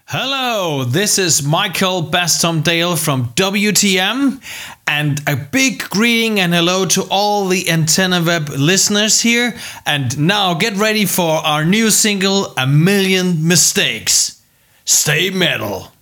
Hello, this is Michael Bastomdale from WTM, and a big greeting and hello to all the Antenna Web listeners here. And now get ready for our new single, A Million Mistakes. Stay metal.